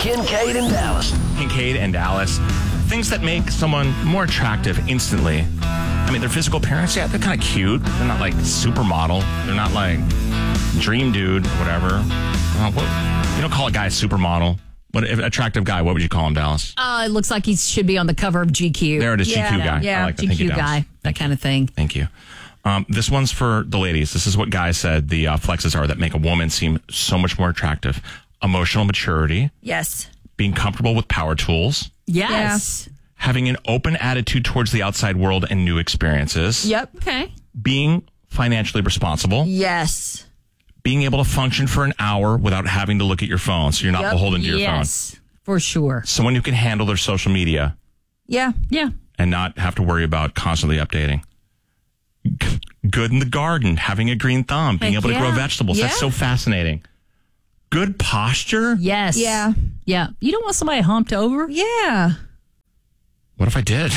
Kincaid and Dallas. Kincaid and Dallas. Things that make someone more attractive instantly. I mean, their physical appearance, yeah, they're kind of cute. They're not like supermodel. They're not like dream dude or whatever. You don't call a guy a supermodel. What if attractive guy? What would you call him, Dallas? It looks like he should be on the cover of GQ. There it is, GQ guy. Yeah, I like that. GQ guy, that kind of thing. Thank you. This one's for the ladies. This is what guys said the flexes are that make a woman seem so much more attractive. Emotional maturity. Yes. Being comfortable with power tools. Yes. Yeah. Having an open attitude towards the outside world and new experiences. Yep. Okay. Being financially responsible. Yes. Being able to function for an hour without having to look at your phone, so you're not beholden to your phone. Yes, for sure. Someone who can handle their social media. Yeah. Yeah. And not have to worry about constantly updating. Good in the garden, having a green thumb, being able to grow vegetables. Yeah. That's so fascinating. Good posture? Yes. Yeah. Yeah. You don't want somebody humped over? Yeah. What if I did?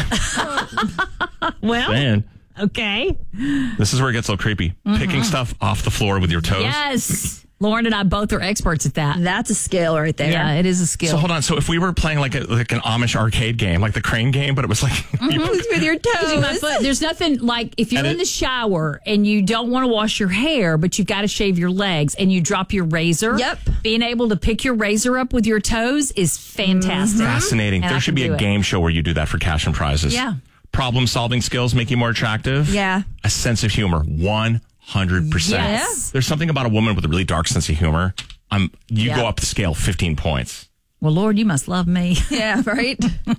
Well, Man, okay. this is where it gets a little creepy. Picking stuff off the floor with your toes. Yes. Lauren and I both are experts at that. That's a skill right there. Yeah, it is a skill. So hold on. So if we were playing like an Amish arcade game, like the crane game, but it was like With your Using my toes. foot. There's nothing like if you're And in the shower and you don't want to wash your hair, but you've got to shave your legs and you drop your razor. Yep. Being able to pick your razor up with your toes is fantastic. fascinating. And I There should can be do a it. game show where you do that for cash and prizes. Yeah. Problem solving skills make you more attractive. Yeah. A sense of humor, 100%. Yes. There's something about a woman with a really dark sense of humor. You Yeah. go up the scale 15 points. Well, Lord, you must love me. Yeah, right?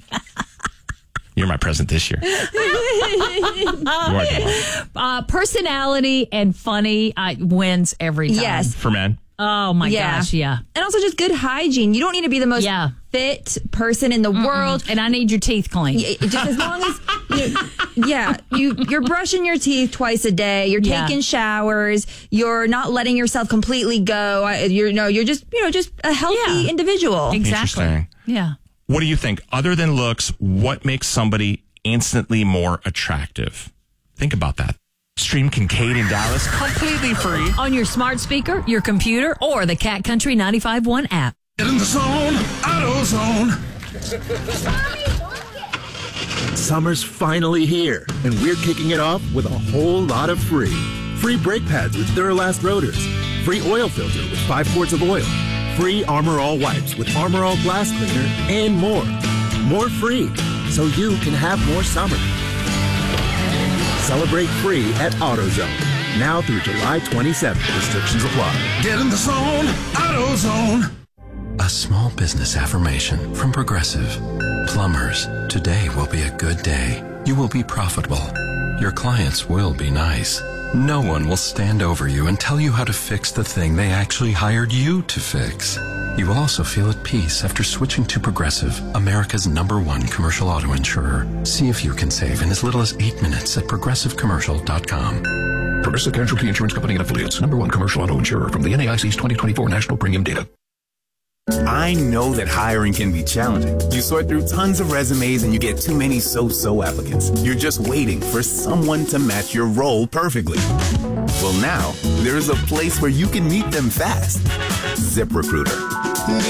You're my present this year. You are tomorrow. Personality and funny wins every time. Yes. For men. Oh my Yeah. gosh, yeah. And also just good hygiene. You don't need to be the most Yeah. fit person in the world. And I need your teeth clean. Just as long as you're brushing your teeth twice a day, you're Yeah. taking showers, you're not letting yourself completely go. You're just a healthy Yeah. individual. Exactly. Interesting. Yeah. What do you think? Other than looks, what makes somebody instantly more attractive? Think about that. Stream Kincaid in Dallas completely free. On your smart speaker, your computer, or the Cat Country 95.1 app. Get in the zone, AutoZone. Summer's finally here, and we're kicking it off with a whole lot of free. Free brake pads with Duralast rotors. Free oil filter with 5 quarts of oil. Free Armor All wipes with Armor All glass cleaner, and more. More free, so you can have more summer. Celebrate free at AutoZone. Now through July 27th. Restrictions apply. Get in the zone, AutoZone. A small business affirmation from Progressive. Plumbers, today will be a good day. You will be profitable. Your clients will be nice. No one will stand over you and tell you how to fix the thing they actually hired you to fix. You will also feel at peace after switching to Progressive, America's #1 commercial auto insurer. See if you can save in as little as 8 minutes at progressivecommercial.com. Progressive Casualty Insurance Company and Affiliates. #1 commercial auto insurer from the NAIC's 2024 National Premium Data. I know that hiring can be challenging. You sort through tons of resumes and you get too many so-so applicants. You're just waiting for someone to match your role perfectly. Well, now there's a place where you can meet them fast. ZipRecruiter.